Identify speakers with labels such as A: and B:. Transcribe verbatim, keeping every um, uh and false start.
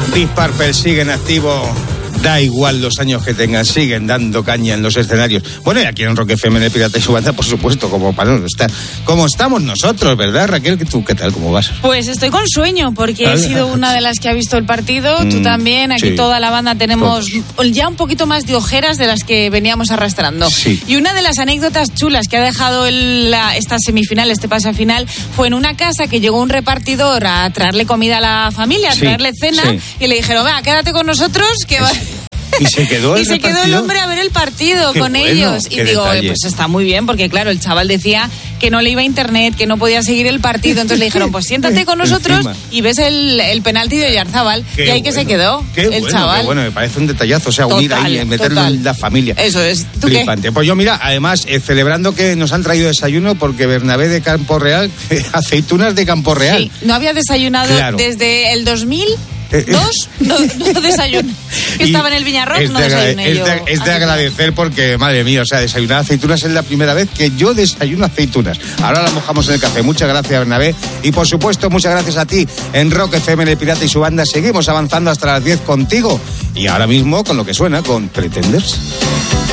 A: Deep Purple sigue en activo. Da igual los años que tengan, siguen dando caña en los escenarios. Bueno, y aquí en Rock F M, en el Pirata y su banda, por supuesto, como para no estar, como estamos nosotros, ¿verdad, Raquel? ¿Tú qué tal? ¿Cómo vas?
B: Pues estoy con sueño, porque he sido una de las que ha visto el partido, mm, tú también, aquí sí. Toda la banda tenemos Todos. ya un poquito más de ojeras de las que veníamos arrastrando.
A: Sí.
B: Y una de las anécdotas chulas que ha dejado el, la, esta semifinal, este pase a final, fue en una casa que llegó un repartidor a traerle comida a la familia, a
A: sí.
B: traerle cena, sí. y le dijeron, va, quédate con nosotros, que va...
A: Y se quedó el
B: Y se quedó el hombre a ver el partido
A: qué
B: con
A: bueno,
B: ellos. Y digo,
A: detalle.
B: pues está muy bien, porque claro, el chaval decía que no le iba a internet, que no podía seguir el partido. Entonces le dijeron, pues siéntate con nosotros Encima. y ves el, el penalti de Oyarzábal.
A: Qué
B: y ahí que
A: bueno,
B: se quedó
A: qué
B: el
A: bueno,
B: chaval.
A: Qué bueno, me parece un detallazo, o sea,
B: total,
A: unir ahí, meterlo
B: total.
A: en la familia.
B: Eso es. ¿Tú
A: Flipante.
B: qué?
A: Pues yo, mira, además, eh, celebrando que nos han traído desayuno, porque Bernabé de Campo Real, aceitunas de Campo Real.
B: Sí, no había desayunado
A: claro.
B: desde el dos mil dos, no, no desayuno. Que estaba en el Viñarrock, no desayuné
A: es
B: yo.
A: De, es de agradecer porque, madre mía, o sea, desayunar aceitunas es la primera vez que yo desayuno aceitunas. Ahora las mojamos en el café. Muchas gracias, Bernabé. Y por supuesto, muchas gracias a ti en Rock F M, en el Pirata y su banda. Seguimos avanzando hasta las diez contigo. Y ahora mismo con lo que suena, con Pretenders.